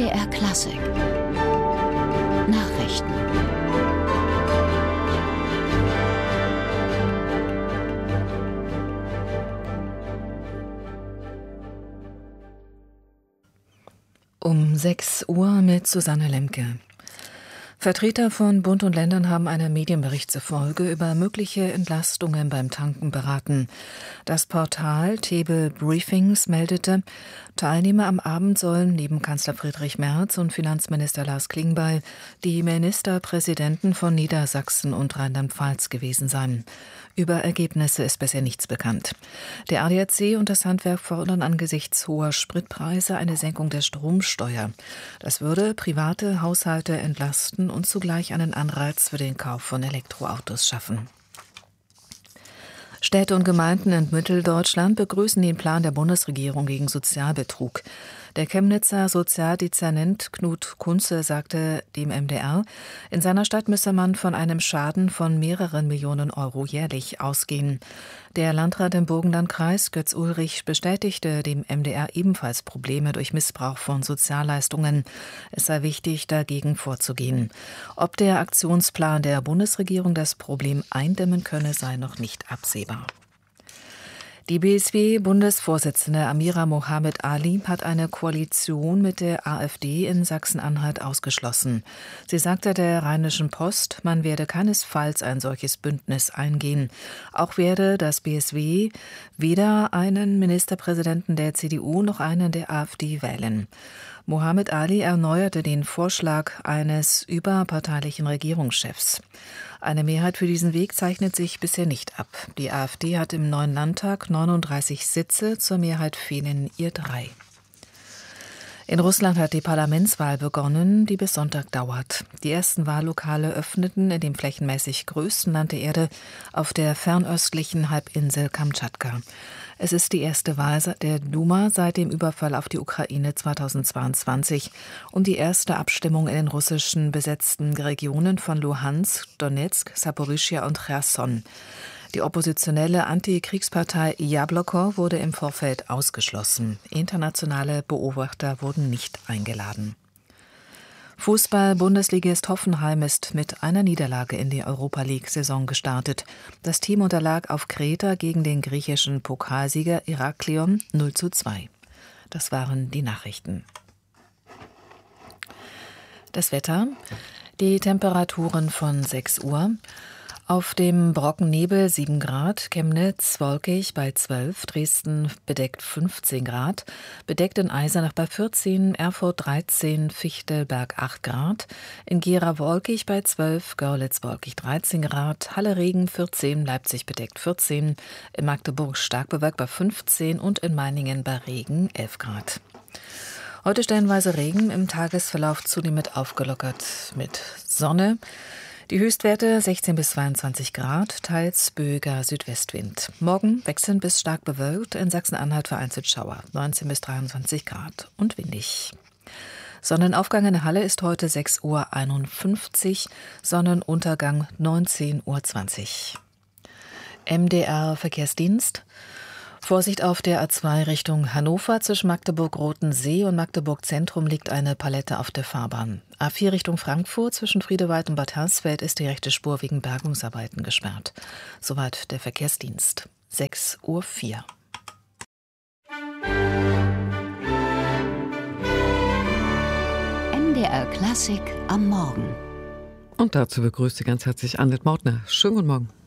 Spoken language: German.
MDR Klassik Nachrichten. Um 6 Uhr mit Susanne Lemke. Vertreter von Bund und Ländern haben einem Medienbericht zufolge über mögliche Entlastungen beim Tanken beraten. Das Portal Table Briefings meldete, Teilnehmer am Abend sollen neben Kanzler Friedrich Merz und Finanzminister Lars Klingbeil die Ministerpräsidenten von Niedersachsen und Rheinland-Pfalz gewesen sein. Über Ergebnisse ist bisher nichts bekannt. Der ADAC und das Handwerk fordern angesichts hoher Spritpreise eine Senkung der Stromsteuer. Das würde private Haushalte entlasten und zugleich einen Anreiz für den Kauf von Elektroautos schaffen. Städte und Gemeinden in Mitteldeutschland begrüßen den Plan der Bundesregierung gegen Sozialbetrug. Der Chemnitzer Sozialdezernent Knut Kunze sagte dem MDR, in seiner Stadt müsse man von einem Schaden von mehreren Millionen Euro jährlich ausgehen. Der Landrat im Burgenlandkreis, Götz Ulrich, bestätigte dem MDR ebenfalls Probleme durch Missbrauch von Sozialleistungen. Es sei wichtig, dagegen vorzugehen. Ob der Aktionsplan der Bundesregierung das Problem eindämmen könne, sei noch nicht absehbar. Die BSW-Bundesvorsitzende Amira Mohamed Ali hat eine Koalition mit der AfD in Sachsen-Anhalt ausgeschlossen. Sie sagte der Rheinischen Post, man werde keinesfalls ein solches Bündnis eingehen. Auch werde das BSW weder einen Ministerpräsidenten der CDU noch einen der AfD wählen. Mohamed Ali erneuerte den Vorschlag eines überparteilichen Regierungschefs. Eine Mehrheit für diesen Weg zeichnet sich bisher nicht ab. Die AfD hat im neuen Landtag 39 Sitze, zur Mehrheit fehlen ihr 3. In Russland hat die Parlamentswahl begonnen, die bis Sonntag dauert. Die ersten Wahllokale öffneten in dem flächenmäßig größten Land der Erde auf der fernöstlichen Halbinsel Kamtschatka. Es ist die erste Wahl der Duma seit dem Überfall auf die Ukraine 2022 und die erste Abstimmung in den russischen besetzten Regionen von Luhansk, Donetsk, Saporischschja und Cherson. Die oppositionelle Antikriegspartei Jabloko wurde im Vorfeld ausgeschlossen. Internationale Beobachter wurden nicht eingeladen. Fußball-Bundesligist Hoffenheim ist mit einer Niederlage in die Europa-League-Saison gestartet. Das Team unterlag auf Kreta gegen den griechischen Pokalsieger Heraklion 0:2. Das waren die Nachrichten. Das Wetter, die Temperaturen von 6 Uhr. Auf dem Brocken Nebel 7 Grad, Chemnitz wolkig bei 12, Dresden bedeckt 15 Grad, bedeckt in Eisenach bei 14, Erfurt 13, Fichtelberg 8 Grad, in Gera wolkig bei 12, Görlitz wolkig 13 Grad, Halle Regen 14, Leipzig bedeckt 14, in Magdeburg stark bewölkt bei 15 und in Meiningen bei Regen 11 Grad. Heute stellenweise Regen, im Tagesverlauf zunehmend aufgelockert mit Sonne. Die Höchstwerte 16 bis 22 Grad, teils böiger Südwestwind. Morgen wechselnd bis stark bewölkt, in Sachsen-Anhalt vereinzelt Schauer, 19 bis 23 Grad und windig. Sonnenaufgang in der Halle ist heute 6:51 Uhr, Sonnenuntergang 19:20 Uhr. MDR Verkehrsdienst. Vorsicht auf der A2 Richtung Hannover, zwischen Magdeburg-Rotensee und Magdeburg-Zentrum liegt eine Palette auf der Fahrbahn. A4 Richtung Frankfurt, zwischen Friedewald und Bad Hersfeld ist die rechte Spur wegen Bergungsarbeiten gesperrt. Soweit der Verkehrsdienst. 6:04 Uhr. MDR Klassik am Morgen. Und dazu begrüßt Sie ganz herzlich Annette Mautner. Schönen guten Morgen.